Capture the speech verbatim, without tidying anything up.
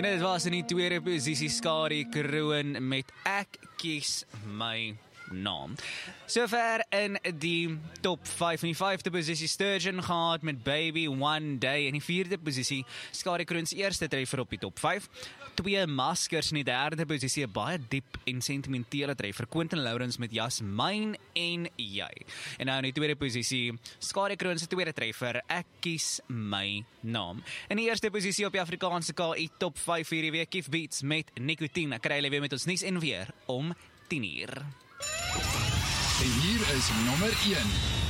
En dit was in die tweede posisie Skadi Kroon met Ek kies my naam. Sover in die top vyf. In die vyfde posisie Sturgeon gehad met Baby One Day. In die vierde posisie Skadi Kroon se eerste treffer op die top vyf. Twee Maskers in die derde posisie, 'n baie diep en sentimentele treffer. Quentin Lawrence met Jasmine en Jy. En nou in die tweede posisie Skadi Kroon se tweede treffer, Ek kies my naam. In die eerste posisie op die Afrikaanse K I top vyf hierdie week, Kief Beats met Nicotine. Ek kry julle weer met ons nuus en weer om tien uur. En hier is nommer een.